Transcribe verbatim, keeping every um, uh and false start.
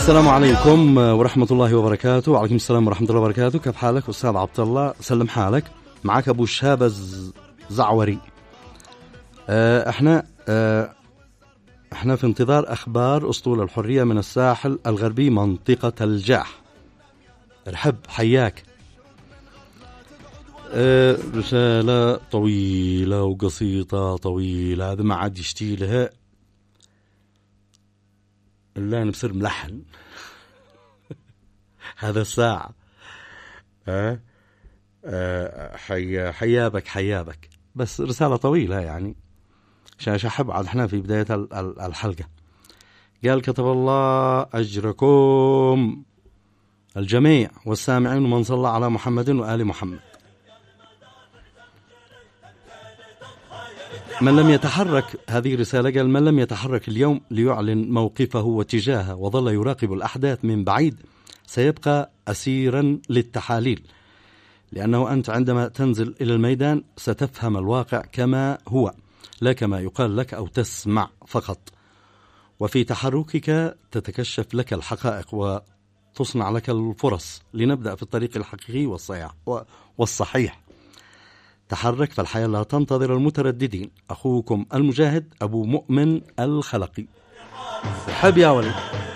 السلام عليكم ورحمة الله وبركاته. وعليكم السلام ورحمة الله وبركاته. كيف حالك أستاذ عبد الله؟ سلم حالك. معك أبو شهاب الزعوري. اه احنا اه احنا في انتظار أخبار أسطول الحرية من الساحل الغربي منطقة الجاح. ارحب، حياك. اه رسالة طويلة وقصيطة طويلة، هذا ما عاد يشتي لها إلا أنا بصير ملحن هذا الساعة. أه؟ أه حي... حيابك حيابك، بس رسالة طويلة يعني عشان أحب عاد احنا في بداية الحلقة. قال: كتب الله أجركم الجميع والسامعين ومن صلى على محمد وآل محمد. من لم يتحرك، هذه رسالة، قال: من لم يتحرك اليوم ليعلن موقفه واتجاهه وظل يراقب الأحداث من بعيد سيبقى أسيرا للتحاليل، لأنه أنت عندما تنزل إلى الميدان ستفهم الواقع كما هو لا كما يقال لك أو تسمع فقط، وفي تحركك تتكشف لك الحقائق وتصنع لك الفرص لنبدأ في الطريق الحقيقي والصحيح والصحيح. تحرك فالحياة لا تنتظر المترددين. أخوكم المجاهد أبو مؤمن الخلقي. حب يا ولي.